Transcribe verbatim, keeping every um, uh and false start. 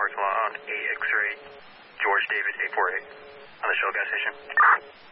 parking lot on A X-ray, George David eight four eight on the Shell gas station.